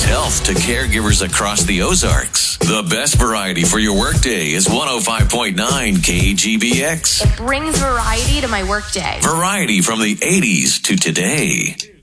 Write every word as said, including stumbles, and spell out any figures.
health to caregivers across the Ozarks. The best variety for your workday is one oh five point nine K G B X. It brings variety to my workday. Variety from the eighties to today.